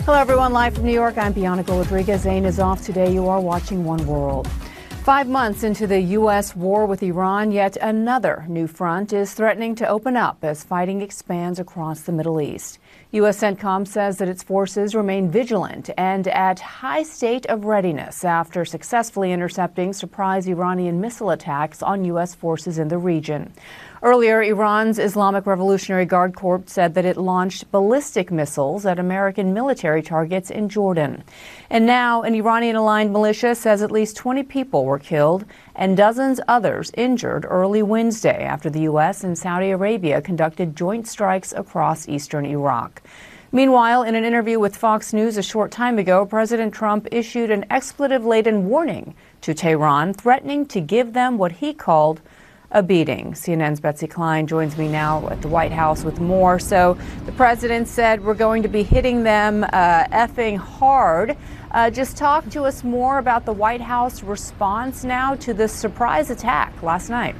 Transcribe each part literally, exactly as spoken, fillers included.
Hello, everyone. Live from New York, I'm Bianca Rodriguez. Zain is off today. You are watching One World. Five months into the U S war with Iran, yet another new front is threatening to open up as fighting expands across the Middle East. U S CENTCOM says that its forces remain vigilant and at high state of readiness after successfully intercepting surprise Iranian missile attacks on U S forces in the region. Earlier, Iran's Islamic Revolutionary Guard Corps said that it launched ballistic missiles at American military targets in Jordan. And now, an Iranian-aligned militia says at least twenty people were killed and dozens others injured early Wednesday after the U S and Saudi Arabia conducted joint strikes across eastern Iraq. Meanwhile, in an interview with Fox News a short time ago, President Trump issued an expletive-laden warning to Tehran, threatening to give them what he called a beating. C N N's Betsy Klein joins me now at the White House with more. So the president said we're going to be hitting them uh, effing hard. Uh, just talk to us more about the White House response now to this surprise attack last night.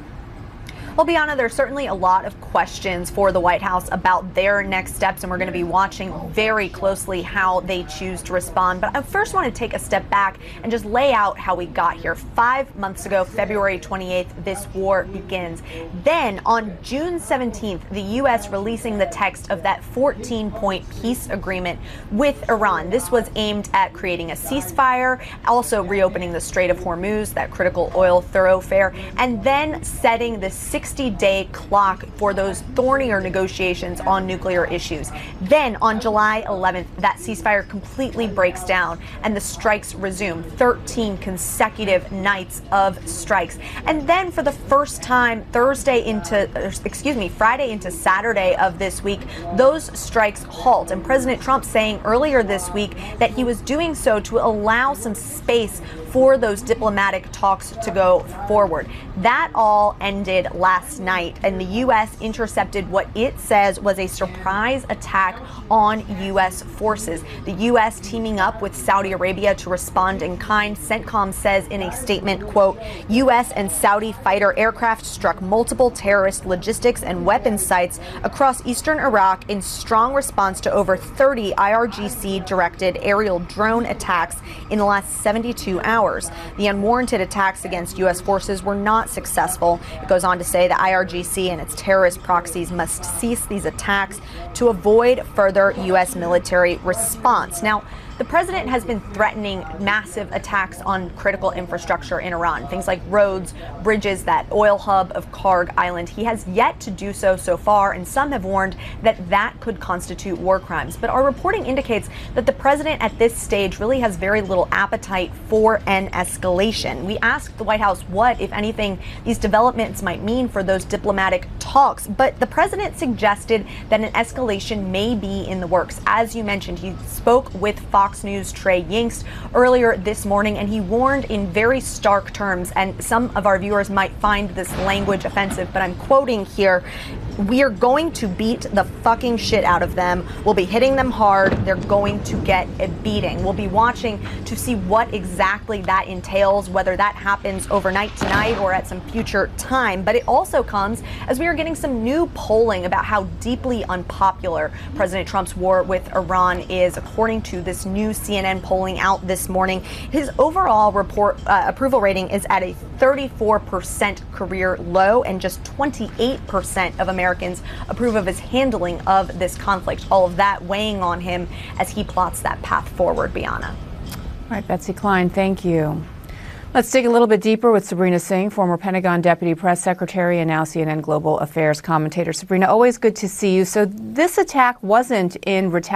Well, Bianca, there's certainly a lot of questions for the White House about their next steps, and we're going to be watching very closely how they choose to respond. But I first want to take a step back and just lay out how we got here. Five months ago, February twenty-eighth, this war begins. Then on June seventeenth, the U S releasing the text of that fourteen-point peace agreement with Iran. This was aimed at creating a ceasefire, also reopening the Strait of Hormuz, that critical oil thoroughfare, and then setting the sixty-day clock for those thornier negotiations on nuclear issues. Then on July eleventh, that ceasefire completely breaks down and the strikes resume. thirteen consecutive nights of strikes. And then for the first time, Thursday into, excuse me, Friday into Saturday of this week, those strikes halt. And President Trump saying earlier this week that he was doing so to allow some space for those diplomatic talks to go forward. That all ended last night, and the U S intercepted what it says was a surprise attack on U S forces. The U S teaming up with Saudi Arabia to respond in kind. CENTCOM says in a statement, quote, U S and Saudi fighter aircraft struck multiple terrorist logistics and weapons sites across eastern Iraq in strong response to over thirty I R G C-directed aerial drone attacks in the last seventy-two hours. The unwarranted attacks against U S forces were not successful. It goes on to say the I R G C and its terrorist proxies must cease these attacks to avoid further U S military response. Now, the president has been threatening massive attacks on critical infrastructure in Iran, things like roads, bridges, that oil hub of Karg Island. He has yet to do so so far, and some have warned that that could constitute war crimes. But our reporting indicates that the president at this stage really has very little appetite for an escalation. We asked the White House what, if anything, these developments might mean for those diplomatic talks, but the president suggested that an escalation may be in the works. As you mentioned, he spoke with Fox Fox News' Trey Yingst earlier this morning, and he warned in very stark terms, and some of our viewers might find this language offensive, but I'm quoting here, "We are going to beat the fucking shit out of them. We'll be hitting them hard. They're going to get a beating." We'll be watching to see what exactly that entails, whether that happens overnight tonight or at some future time. But it also comes as we are getting some new polling about how deeply unpopular President Trump's war with Iran is. According to this new C N N polling out this morning, his overall report uh, approval rating is at a thirty-four percent career low, and just twenty-eight percent of Americans approve of his handling of this conflict. All of that weighing on him as he plots that path forward, Bianca. All right, Betsy Klein, thank you. Let's dig a little bit deeper with Sabrina Singh, former Pentagon Deputy Press Secretary and now C N N Global Affairs commentator. Sabrina, always good to see you. So this attack wasn't in retaliation